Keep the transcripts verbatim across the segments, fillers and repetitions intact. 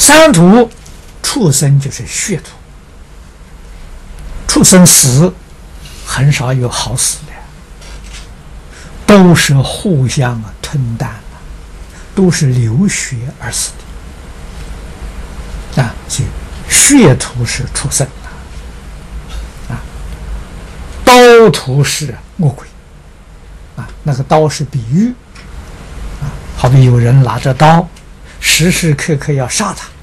三途，畜生就是血途，畜生死很少有好死的，都是互相啊吞啖啊，都是流血而死的啊。所以血途是畜生啊，啊，刀途是恶鬼啊。那个刀是比喻啊，好比有人拿着刀，时时刻刻要杀他。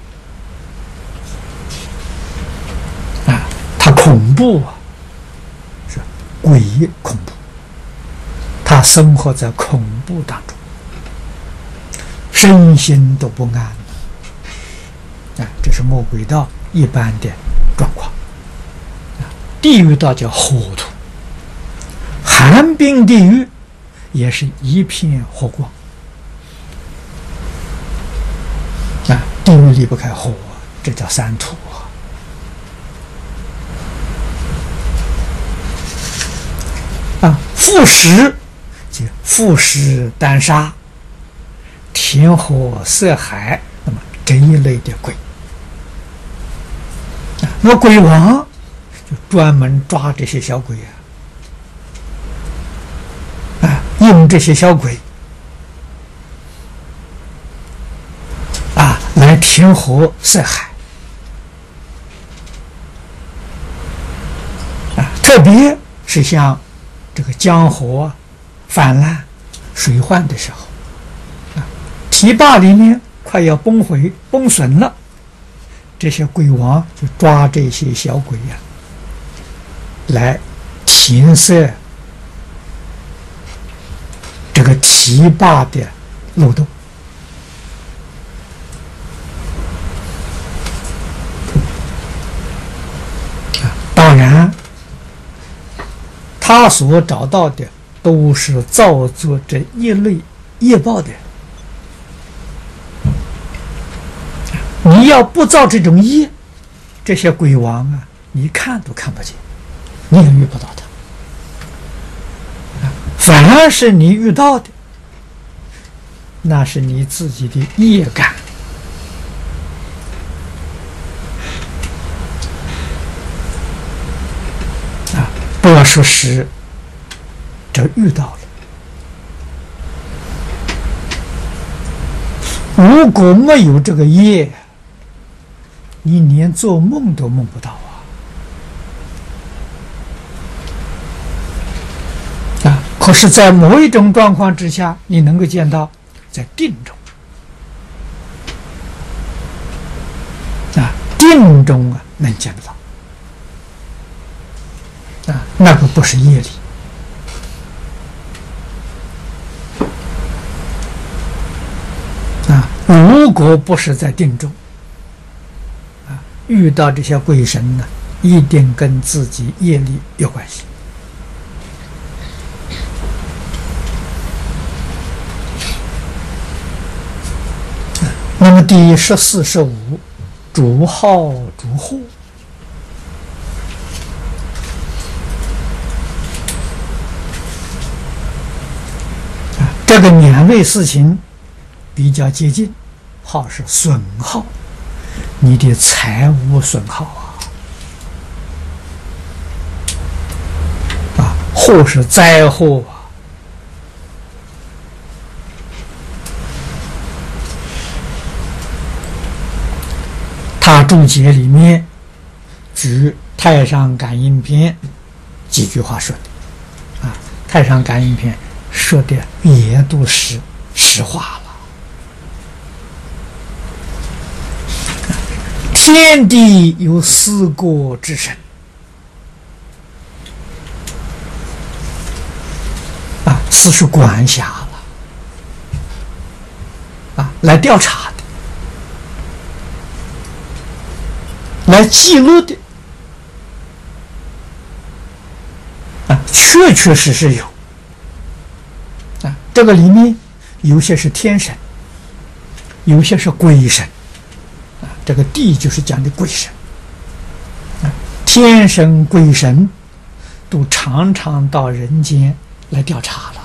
恐怖啊，是鬼恐怖，他生活在恐怖当中，身心都不安啊。这是魔鬼道一般的状况。地狱道叫火土，寒冰地狱也是一片火光啊，地狱离不开火，这叫三土。 啊，覆食即覆食丹砂、田火色海，那么这一类的鬼，啊，那么鬼王就专门抓这些小鬼啊，啊，用这些小鬼啊来田火色海，啊，特别是像。 这个江河泛滥、水患的时候，啊，堤坝里面快要崩毁、崩损了，这些鬼王就抓这些小鬼呀、啊，来填塞这个堤坝的漏洞。啊，当然。 他所找到的都是造作这一类业报的。你要不造这种业，这些鬼王啊，你看都看不见，你也遇不到他。反而是你遇到的，那是你自己的业感。 不要说是这遇到了，如果没有这个业，你连做梦都梦不到啊！啊，可是，在某一种状况之下，你能够见到，在定中啊，定中啊，能见得到。 啊，那个不是业力啊！如果不是在定中啊，遇到这些鬼神呢，一定跟自己业力有关系。啊、那么第十四、十五，主好主祸。 这个两类事情比较接近，耗是损耗，你的财物损耗啊，啊，祸是灾祸啊。他注解里面举《太上感应篇》几句话说的，啊，《太上感应篇》。 说的也都是实话了。天地有四国之神啊，四是管辖了啊，来调查的，来记录的啊，确确实实有。 啊，这个里面有些是天神，有些是鬼神，啊，这个地就是讲的鬼神，啊，天神、鬼神都常常到人间来调查了。